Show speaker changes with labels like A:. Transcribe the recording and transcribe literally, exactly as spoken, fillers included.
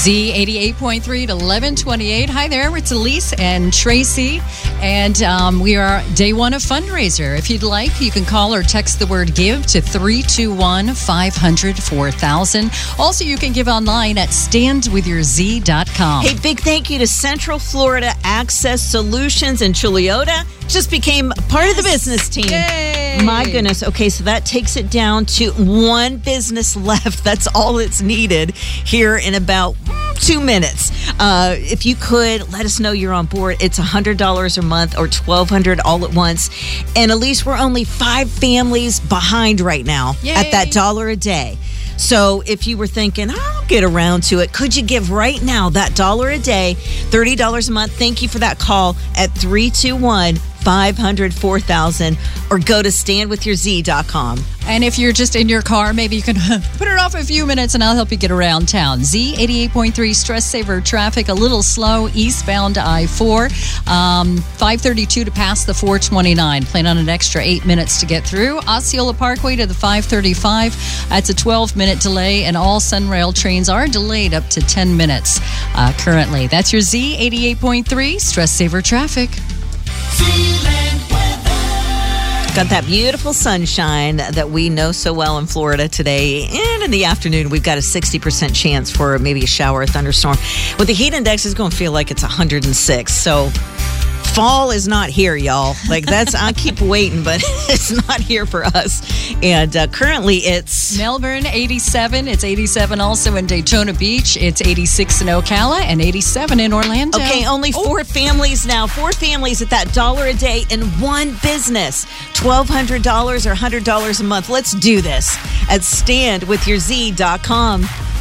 A: Z eighty-eight point three at eleven twenty-eight. Hi there, it's Elise and Tracy, and um, we are day one of fundraiser. If you'd like, you can call or text the word GIVE to three two one, five hundred, four thousand. Also, you can give online at stand with your z dot com.
B: Hey, big thank you to Central Florida Access Solutions in Chiliota. Just became part of the business team.
A: Yay!
B: My goodness. Okay, so that takes it down to one business left. That's all it's needed here in about two minutes. Uh, if you could, let us know you're on board. It's one hundred dollars a month or twelve hundred dollars all at once. And at least we're only five families behind right now.
A: Yay!
B: At that dollar a day. So if you were thinking, I'll get around to it, could you give right now that dollar a day, thirty dollars a month? Thank you for that call at three two one, five hundred, four thousand or go to stand with your z dot com.
A: And if you're just in your car, maybe you can put it off a few minutes and I'll help you get around town. Z eighty-eight point three stress saver traffic, a little slow eastbound I four. Um, five thirty-two to pass the four twenty-nine. Plan on an extra eight minutes to get through. Osceola Parkway to the five thirty-five. That's a twelve minute delay, and all Sunrail trains are delayed up to ten minutes uh, currently. That's your Z eighty-eight point three stress saver traffic.
B: Got that beautiful sunshine that we know so well in Florida today. And in the afternoon, we've got a sixty percent chance for maybe a shower or thunderstorm. With the heat index, it's going to feel like it's one hundred six. So fall is not here, y'all. Like that's, I keep waiting, but it's not here for us. And uh, currently it's
A: Melbourne, eighty-seven. It's eighty-seven also in Daytona Beach. It's eighty-six in Ocala and eighty-seven in Orlando.
B: Okay, only four oh. families now. Four families at that dollar a day in one business. twelve hundred dollars or one hundred dollars a month. Let's do this at stand with your z dot com.